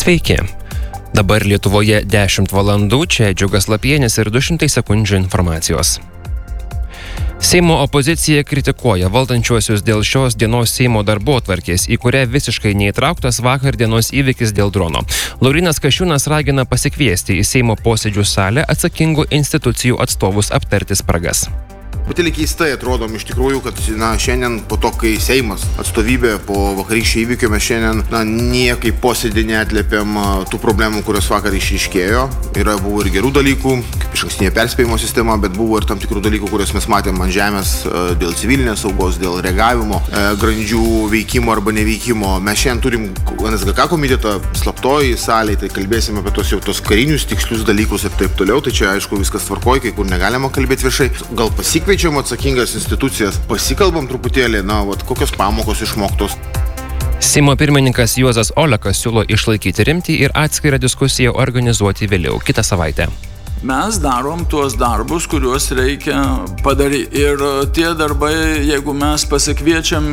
Sveiki. Dabar Lietuvoje 10 valandų, čia Džiugas Lapienis ir 200 sekundžių informacijos. Seimo opozicija kritikuoja valdančiuosius dėl šios dienos Seimo darbotvarkės, į kurią visiškai neįtrauktas vakar dienos įvykis dėl drono. Laurynas Kasčiūnas ragina pasikviesti į Seimo posėdžių salę atsakingų institucijų atstovus aptarti spragas. Truputėlį keistai atrodom iš tikrųjų, kad šiandien po to, kai Seimas atstovybė po vakarykščio įvykio, mes šiandien niekaip posėdį neatlėpėm tų problemų, kurios vakar išryškėjo. Buvo ir gerų dalykų, kaip išankstinė perspėjimo sistema, bet buvo ir tam tikrų dalykų, kuriuos mes matėm ant žemės dėl civilinės saugos, dėl reagavimo, grandžių veikimo arba neveikimo. Mes šiandien turim NSGK komitetą slaptoj salėje, tai kalbėsime apie tos karinius tikslius dalykus ir taip toliau. Tai čia aišku viskas tvarkoj, kai kur negalima kalbėti viešai. Gal pasikviečiam atsakingas institucijas, pasikalbam truputėlį, kokios pamokos išmoktos. Seimo pirmininkas Juozas Olekas siūlo išlaikyti rimtį ir atskirą diskusiją organizuoti vėliau, kitą savaitę. Mes darom tuos darbus, kuriuos reikia padaryti. Ir tie darbai, jeigu mes pasikviečiam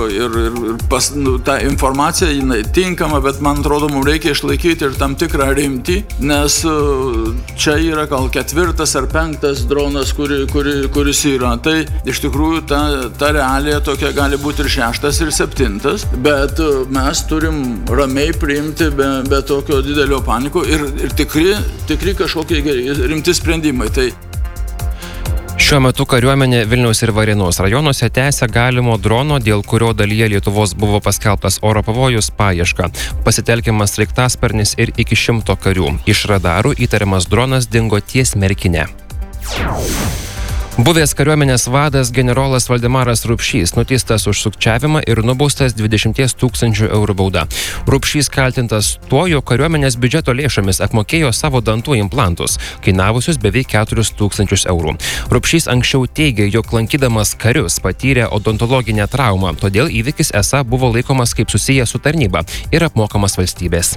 ta informacija, jinai tinkama, bet man atrodo, mums reikia išlaikyti ir tam tikrą rimtį, nes čia yra gal 4. ar 5. dronas, kuris yra. Tai iš tikrųjų ta realija tokia gali būti ir 6. ir 7. Bet mes turim ramiai priimti be tokio didelio paniko ir tikri kažkokie rimti sprendimai. Šiuo metu kariuomenė Vilniaus ir Varėnos rajonuose tęsia galimo drono, dėl kurio dalyje Lietuvos buvo paskelbtas oro pavojus, paiešką. Pasitelkiamas sraigtasparnis ir iki 100 karių. Iš radarų įtariamas dronas dingo ties Merkine. Buvęs kariuomenės vadas generolas Valdemaras Rupšys nuteistas už sukčiavimą ir nubaustas 20 000 eurų bauda. Rupšys kaltintas tuo, jog kariuomenės biudžeto lėšomis apmokėjo savo dantų implantus, kainavusius beveik 4 000 eurų. Rupšys anksčiau teigė, jog lankydamas karius patyrė odontologinę traumą, todėl įvykis esą buvo laikomas kaip susijęs su tarnyba ir apmokamas valstybės.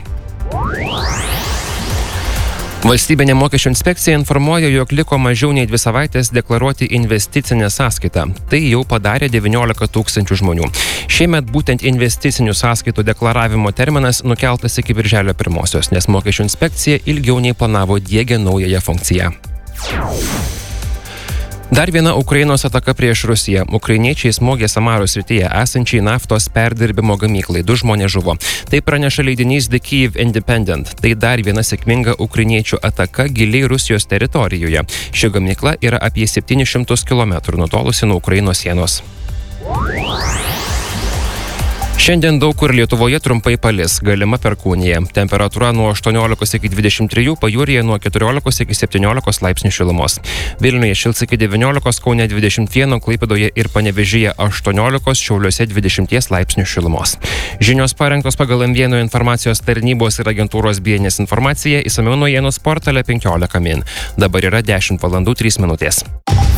Valstybinė mokesčių inspekcija informuoja, jog liko mažiau nei 2 savaitės deklaruoti investicinę sąskaitą. Tai jau padarė 19 000 žmonių. Šiemet būtent investicinių sąskaitų deklaravimo terminas nukeltas iki birželio 1, nes mokesčių inspekcija ilgiau nei planavo diegia naująją funkciją. Dar viena Ukrainos ataka prieš Rusiją. Ukrainiečiai smogė Samaros srityje esančiai naftos perdirbimo gamyklai. 2 žmonės žuvo. Tai praneša leidinys The Kyiv Independent. Tai dar viena sėkminga ukrainiečių ataka giliai Rusijos teritorijoje. Ši gamykla yra apie 700 km nutolusi nuo Ukrainos sienos. Šiandien daug kur Lietuvoje trumpai palis, galima perkūnija. Temperatūra nuo 18 iki 23, pajūryje nuo 14 iki 17 laipsnių šilumos. Vilniuje šils iki 19, Kaune 21, Klaipėdoje ir Panevėžyje 18, Šiauliuose 20 laipsnių šilumos. Žinios parengtos pagal M1 informacijos tarnybos ir agentūros BNS informaciją, išsamiau naujienų portale 15 min. Dabar yra 10 valandų 3 minutės.